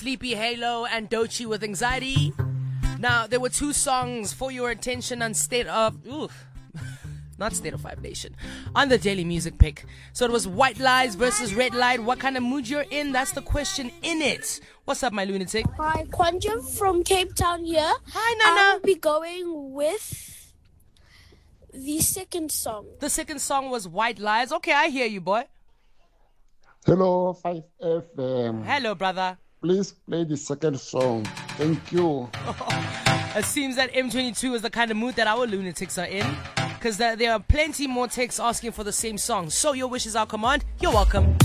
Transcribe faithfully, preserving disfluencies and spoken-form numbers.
Sleepy, Halo, and Doechii with Anxiety. Now, there were two songs for your attention on State of... Oof. Not State of Five Nation. On the Daily Music Pick. So it was White Lies versus Red Light. What kind of mood you're in? That's the question in it. What's up, my lunatic? Hi, Quanjum from Cape Town here. Hi, Nana. I'll be going with the second song. The second song was White Lies. Okay, I hear you, boy. Hello, five F M. Hello, brother. Please play the second song. Thank you. It seems that M twenty-two is the kind of mood that our lunatics are in. Because there, there are plenty more texts asking for the same song. So your wish is our command. You're welcome.